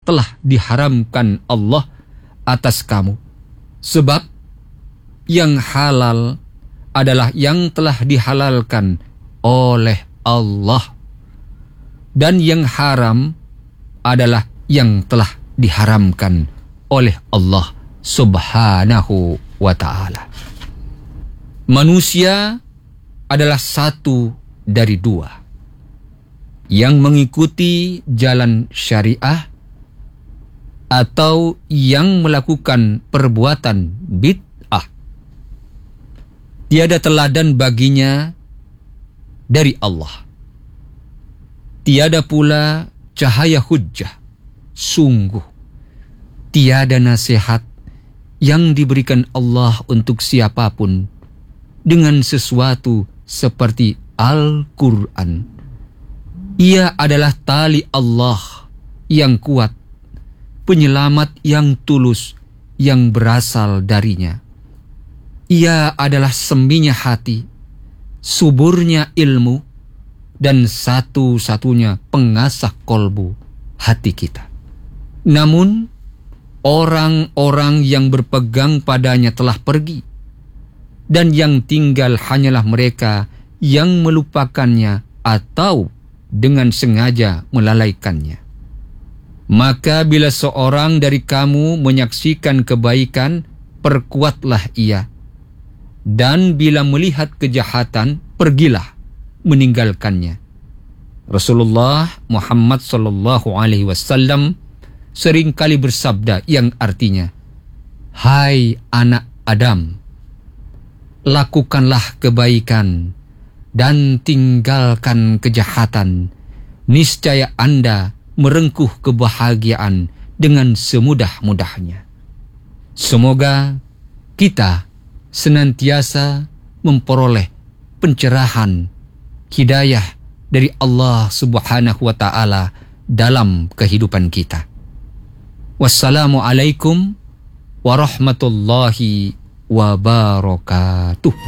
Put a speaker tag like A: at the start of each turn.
A: telah diharamkan Allah atas kamu. Sebab yang halal adalah yang telah dihalalkan oleh Allah, dan yang haram adalah yang telah diharamkan oleh Allah Subhanahu wa ta'ala. Manusia adalah satu dari dua, yang mengikuti jalan syariah atau yang melakukan perbuatan bid'ah. Tiada teladan baginya dari Allah. Tiada pula cahaya hujjah. Sungguh, tiada nasihat yang diberikan Allah untuk siapapun dengan sesuatu seperti Al-Quran. Ia adalah tali Allah yang kuat, penyelamat yang tulus yang berasal darinya. Ia adalah sembinya hati, suburnya ilmu, dan satu-satunya pengasah kolbu hati kita. Namun, orang-orang yang berpegang padanya telah pergi, dan yang tinggal hanyalah mereka yang melupakannya atau dengan sengaja melalaikannya. Maka bila seorang dari kamu menyaksikan kebaikan, perkuatlah ia. Dan bila melihat kejahatan, pergilah meninggalkannya. Rasulullah Muhammad SAW seringkali bersabda yang artinya, "Hai anak Adam, lakukanlah kebaikan dan tinggalkan kejahatan. Niscaya Anda merengkuh kebahagiaan dengan semudah-mudahnya." Semoga kita senantiasa memperoleh pencerahan, hidayah dari Allah Subhanahu wa ta'ala dalam kehidupan kita. Wassalamualaikum warahmatullahi wabarakatuh.